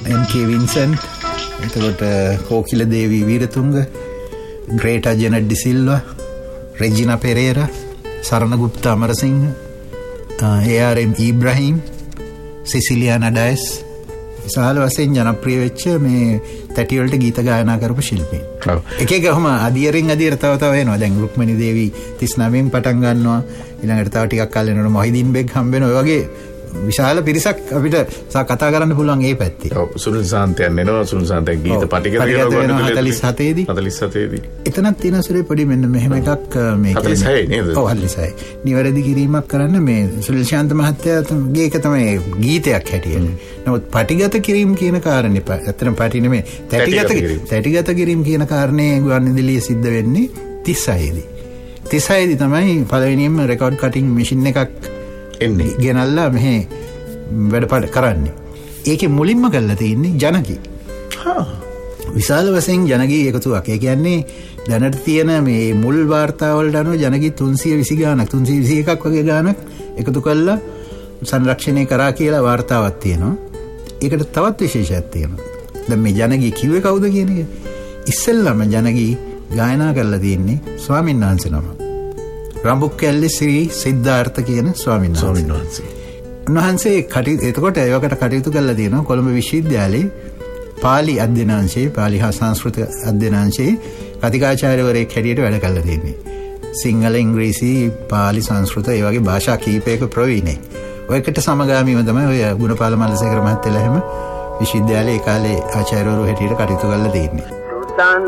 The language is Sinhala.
M.K. Vincent, එතකොට කෝකිල දේවී Weerathunga, Greta Genet De Silva, රෙජිනා Perera, සරණගුප්ත Amarasinghe, ARM Ibrahim, සිසිලියානා Dias, විශාල වශයෙන් ජනප්‍රිය වෙච්ච මේ තැටි වලට ගීත ගායනා කරපු ශිල්පීන්. එක එක කොහම අදියරින් අදියර තව එනවා. දැන් රුක්මනී දේවී 39න් පටන් ගන්නවා. ඊළඟට තව ටිකක් කල් යනකොට මොහිදින් බෙග් හම්බ වෙනවා. ඔය වගේ විශාල පිරිසක් අපිට කතා කරන්න පුළුවන් ඒ පැත්තේ. ඔව් සුනිල් සාන්තයන් එනවා. සුනිල් සාන්තයන් ගීත පටිගත වෙනවා 47 දී. 47 දී. එතනත් තියෙන සුරේ පොඩි මෙන්න මෙහෙම එකක් මේ 46 නේද? ඔව් 46. නිවැරදි කිරීමක් කරන්න මේ සුනිල් ශාන්ත මහත්තයාගේ එක තමයි ගීතයක් හැටියට. නමුත් පටිගත කිරීම කියන කාරණේ ඇත්තටම පටි නෙමෙයි. තැටිගත කිරීම කියන කාරණේ ගුවන්විදුලියේ සිද්ධ වෙන්නේ 36 දී. 36 දී තමයි පළවෙනියෙන්ම රෙකෝඩ් කටින් මැෂින් එකක් එන්නේ ගෙනල්ලා මෙහි වැඩ කරන්නේ. ඒකේ මුලින්ම කරලා තියෙන්නේ ජනකී. විශාල වශයෙන් ජනකී එකතුවක්. ඒ කියන්නේ දැනට තියෙන මේ මුල් වාර්තා වලට අනුව ජනකී 320 ගානක් 321ක් වගේ ගානක් එකතු කරලා සංරක්ෂණය කරා කියලා වාර්තාවක් තියෙනවා. ඒකට තවත් විශේෂයක් තියෙනවා. දැන් මේ ජනකී කිව්වේ කවුද කියන එක. ඉස්සෙල්ලාම ජනකී ගායනා කරලා තියෙන්නේ ස්වාමීන් වහන්සේ නම. රඹුක්කැල්ලේ ශ්‍රී සිද්ධාර්ථ කියන ස්වාමීන් වහන්සේ. උන්වහන්සේ එතකොට ඒවකට කටයුතු කරලා තියෙනවා කොළඹ විශ්වවිද්‍යාලයේ පාලි අධ්‍යනාංශයේ පාලි හා සංස්කෘත අධ්‍යනාංශයේ කතිකාචාර්යවරයෙක් හැටියට වැඩ කරලා තියෙන්නේ. සිංහල ඉංග්‍රීසි පාලි සංස්කෘත ඒ වගේ භාෂා කීපයක ප්‍රවීණෙක්. ඔයකට සමගාමීව තමයි ඔය ගුණපාල මල්ලසේකර මහත්තයලා හැම විශ්වවිද්‍යාලයේ ඒ කාලේ ආචාර්යවරු හැටියට කටයුතු කරලා තියෙන්නේ.